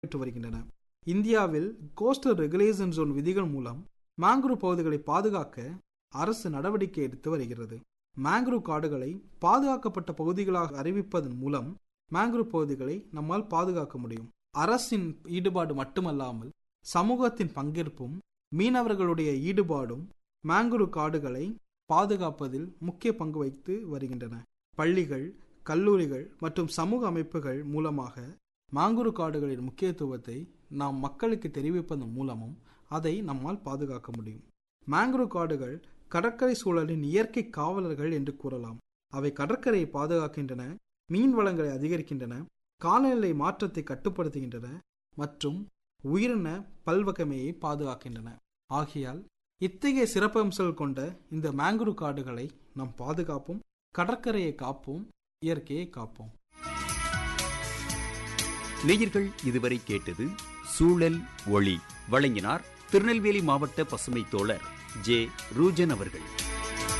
பெற்று வருகின்றன. இந்தியாவில் கோஸ்டல் ரெகுலேஷன் ஜோன் விதிகள் மூலம் மேங்க்ரூவ் பகுதிகளை பாதுகாக்க அரசு நடவடிக்கை எடுத்து வருகிறது. மேங்க்ரூவ் காடுகளை பாதுகாக்கப்பட்ட பகுதிகளாக அறிவிப்பதன் மூலம் மேங்க்ரூவ் பகுதிகளை நம்மால் பாதுகாக்க முடியும். அரசின் ஈடுபாடு மட்டுமல்லாமல் சமூகத்தின் பங்கேற்பும் மீனவர்களுடைய ஈடுபாடும் மேங்க்ரூவ் காடுகளை பாதுகாப்பதில் முக்கிய பங்கு வகித்து வருகின்றன. பள்ளிகள், கல்லூரிகள் மற்றும் சமூக அமைப்புகள் மூலமாக மேங்க்ரூவ் காடுகளின் முக்கியத்துவத்தை நாம் மக்களுக்கு தெரிவிப்பதன் மூலமும் அதை நம்மால் பாதுகாக்க முடியும். மேங்க்ரூவ் காடுகள் கடற்கரை சூழலின் இயற்கை காவலர்கள் என்று கூறலாம். அவை கடற்கரையை பாதுகாக்கின்றன, மீன் வளங்களை அதிகரிக்கின்றன, காலநிலை மாற்றத்தை கட்டுப்படுத்துகின்றன மற்றும் உயிரின பல்வகைமையை பாதுகாக்கின்றன. ஆகையால் இத்தகைய சிறப்பம்சங்கள் கொண்ட இந்த மேங்க்ரூவ் காடுகளை நாம் பாதுகாப்போம், கடற்கரையை காப்போம், இயற்கையை காப்போம். நேயர்கள் இதுவரை கேட்டது சூழல் ஒளி. வழங்கினார் திருநெல்வேலி மாவட்ட பசுமை தோழர் ஜே. ரூஜன் அவர்கள்.